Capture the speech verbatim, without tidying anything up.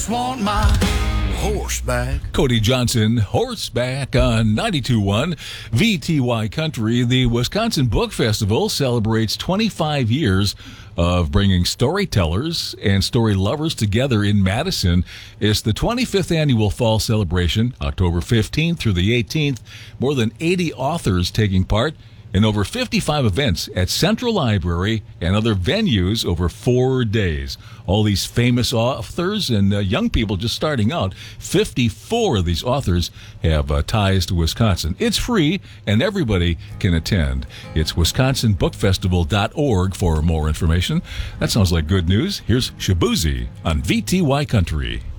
just want my horseback. Cody Johnson, Horseback on ninety-two point one V T Y Country. The Wisconsin Book Festival celebrates twenty-five years of bringing storytellers and story lovers together in Madison. It's the twenty-fifth annual fall celebration, October fifteenth through the eighteenth. More than eighty authors taking part in over fifty-five events at Central Library and other venues over four days. All these famous authors and uh, young people just starting out. fifty-four of these authors have uh, ties to Wisconsin. It's free, and everybody can attend. It's wisconsin book festival dot org for more information. That sounds like good news. Here's Shabuzi on V T Y Country.